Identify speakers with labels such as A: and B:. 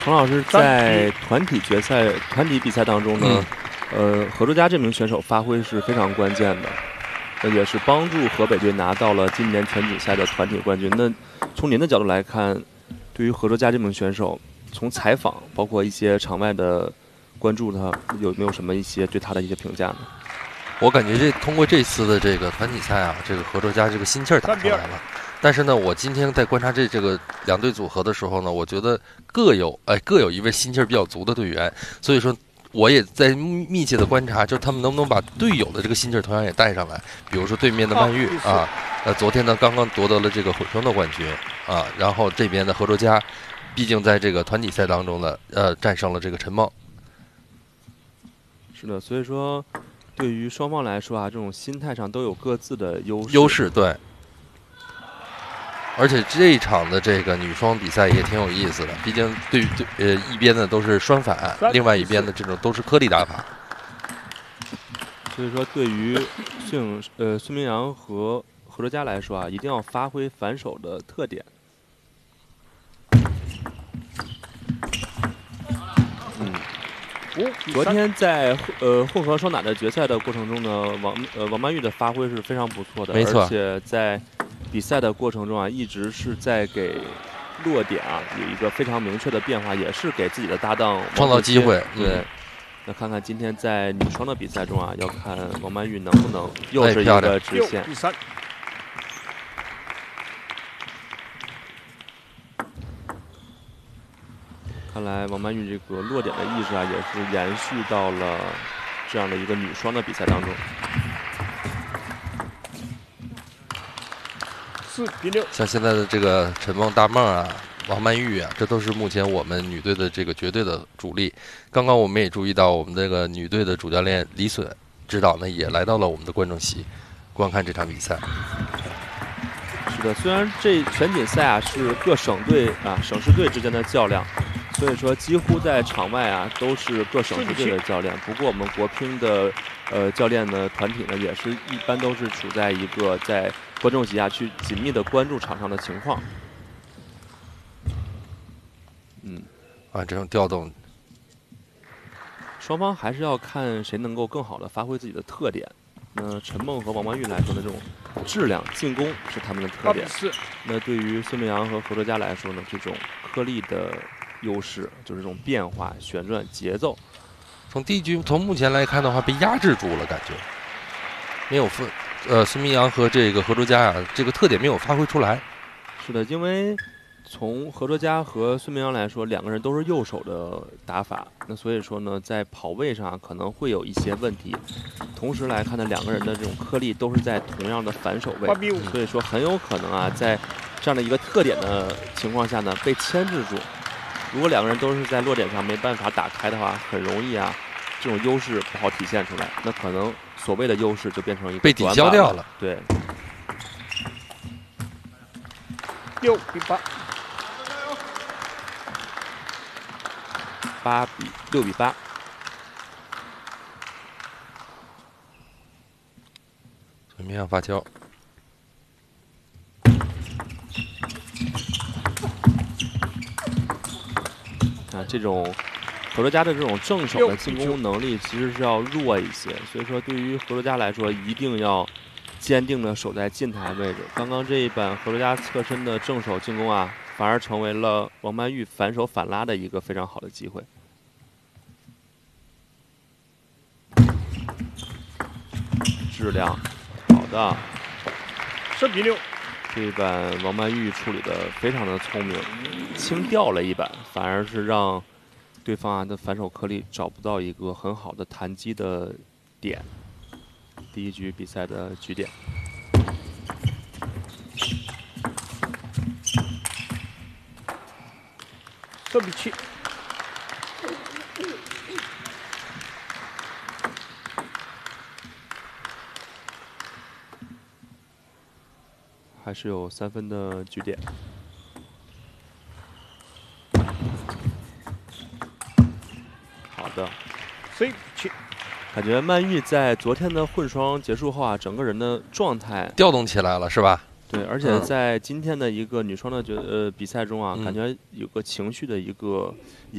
A: 彭老师在团体比赛当中呢，何卓佳这名选手发挥是非常关键的，也是帮助河北队拿到了今年全锦赛的团体冠军。那从您的角度来看，对于何卓佳这名选手，从采访包括一些场外的关注，他有没有什么一些对他的一些评价呢？
B: 我感觉通过这次的这个团体赛啊，这个何卓佳这个心气儿打出来了。但是呢，我今天在观察这个两队组合的时候呢，我觉得各有一位心气儿比较足的队员，所以说我也在密切的观察，就是他们能不能把队友的这个心气儿同样也带上来。比如说对面的曼玉啊，昨天呢刚刚夺得了这个混双的冠军啊，然后这边的何卓佳，毕竟在这个团体赛当中呢，战胜了这个陈梦。
A: 是的，所以说对于双方来说啊，这种心态上都有各自的
B: 优势，对。而且这一场的这个女双比赛也挺有意思的，毕竟一边的都是双反，另外一边的这种都是颗粒打法。
A: 所以说，对于孙铭阳和何卓佳来说啊，一定要发挥反手的特点。昨天在混合双打的决赛的过程中呢，王曼玉的发挥是非常不错的，
B: 没错，
A: 而且在比赛的过程中啊，一直是在给落点啊有一个非常明确的变化，也是给自己的搭档
B: 创造机会。
A: 对，那看看今天在女双的比赛中啊，要看王曼玉能不能又是一个直线。看来王曼玉这个落点的意识啊，也是延续到了这样的一个女双的比赛当中。
C: 4-6，
B: 像现在的这个陈梦、大梦啊、王曼玉啊，这都是目前我们女队的这个绝对的主力。刚刚我们也注意到，我们这个女队的主教练李隼指导呢，也来到了我们的观众席，观看这场比赛。
A: 是的，虽然这全锦赛啊是各省队啊、省市队之间的较量，所以说几乎在场外啊都是各省市队的较量。不过我们国乒的教练的团体呢，也是一般都是处在一个在观众席下去紧密的关注场上的情况。
B: 这种调动，
A: 双方还是要看谁能够更好的发挥自己的特点。那陈梦和王曼玉来说呢，这种质量进攻是他们的特点。那对于孙铭阳和何卓佳来说呢，这种颗粒的优势就是这种变化、旋转、节奏。
B: 从第一局从目前来看的话，被压制住了，感觉没有孙铭阳和这个何卓佳啊，这个特点没有发挥出来。
A: 是的，因为从何卓佳和孙铭阳来说，两个人都是右手的打法，那所以说呢，在跑位上可能会有一些问题。同时来看呢，两个人的这种颗粒都是在同样的反手位，所以说很有可能啊，在这样的一个特点的情况下呢，被牵制住。如果两个人都是在落点上没办法打开的话，很容易啊，这种优势不好体现出来，那可能所谓的优势就变成一个
B: 被抵消掉了。
A: 对
C: 6-8。
A: 6-8。
B: 孙铭阳发球。
A: 这种何卓佳的这种正手的进攻能力其实是要弱一些，所以说对于何卓佳来说，一定要坚定的守在近台位置。刚刚这一板何卓佳侧身的正手进攻啊，反而成为了王曼玉反手反拉的一个非常好的机会。质量好的
C: 10-6。
A: 这一板王曼玉处理的非常的聪明，轻掉了一板，反而是让对方的反手颗粒找不到一个很好的弹击的点。第一局比赛的局点。
C: 4-7。
A: 还是有3分的局点。好的。感觉曼玉在昨天的混双结束后啊，整个人的状态
B: 调动起来了，是吧？
A: 对，而且在今天的一个女双的比赛中啊，感觉有个情绪的一个